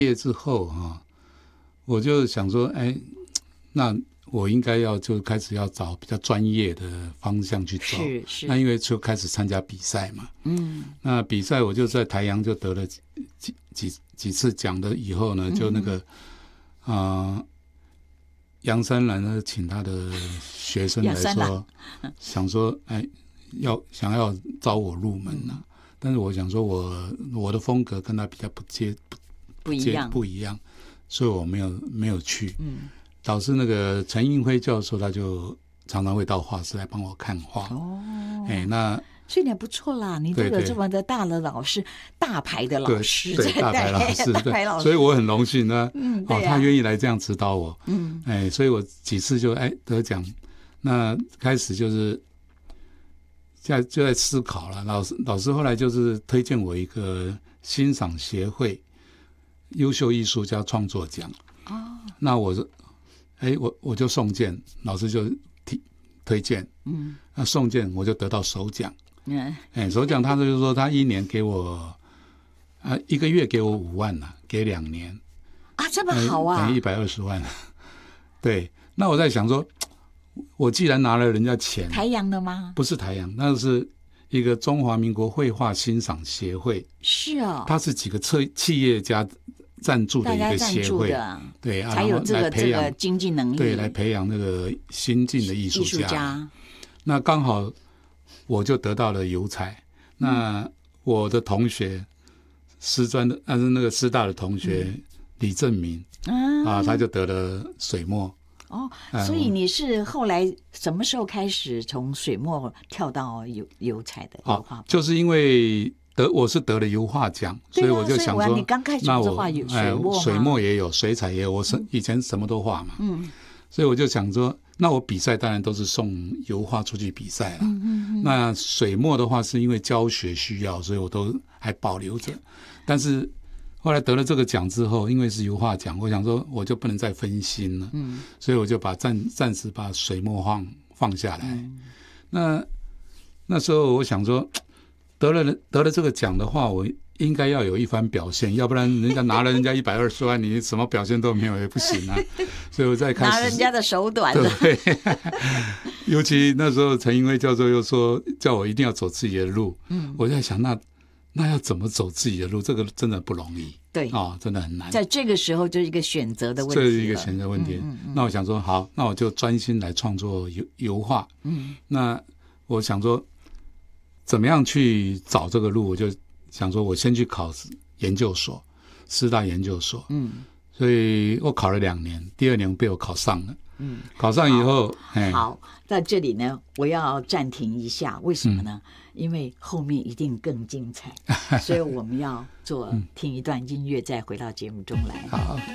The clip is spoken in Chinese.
毕业之后我就想说，哎，那我应该要就开始要找比较专业的方向去走。 是。 那因为就开始参加比赛嘛，那比赛我就在台阳就得了几次奖的以后呢，就那个杨三郎呢，请他的学生来说，想说，哎，想要招我入门但是我想说我的风格跟他比较不一样，所以我没有去。导致那个陈映辉教授他就常常会到画室来帮我看画。那所以你不错啦，你都有这么的大的老师，大牌的老师， 对大牌老师，对，所以我很荣幸呢。他愿意来这样指导我。所以我几次就得奖。那开始就是就在思考了。老师后来就是推荐我一个欣赏协会优秀艺术家创作奖。那我就送件，老师就推荐。那送件我就得到首奖。首奖他就是说他一年给我一个月给我5万给2年这么好啊， 等于120万。对，那我在想说，我既然拿了人家钱， 台阳的吗？不是台阳，那是一个中华民国绘画欣赏协会。 是哦， 它是几个企业家赞助的一个协会，对， 才有这个经济能力， 对，来培养那个新进的艺术家。那刚好我就得到了油彩。那我的同学师专的，但是那个师大的同学李正明他就得了水墨。 所以你是后来什么时候开始从水墨跳到油彩的油画？ 就是因为我是得了油画奖，所以我就想说， 你刚开始是画水墨也有，水彩也有，我以前什么都画嘛。所以我就想说，那我比赛当然都是送油画出去比赛了。那水墨的话，是因为教学需要，所以我都还保留着。但是后来得了这个奖之后，因为是油画奖，我想说我就不能再分心了。所以我就暂时把水墨放下来。那时候我想说，得了这个奖的话，我应该要有一番表现，要不然人家拿了人家120万，你什么表现都没有也不行啊。所以我再开始拿人家的手短了。对，尤其那时候陈英辉教授又说叫我一定要走自己的路。我在想那要怎么走自己的路？这个真的不容易。 对真的很难。 在这个时候就是一个选择的问题， 这是一个选择问题。那我想说，好，那我就专心来创作油画。那我想说，怎么样去找这个路？我就想说，我先去考研究所，师大研究所。所以我考了2年，第2年被我考上了。考上以后， 好，在这里呢，我要暂停一下，为什么呢？因为后面一定更精彩，所以我们要听一段音乐，再回到节目中来。 好。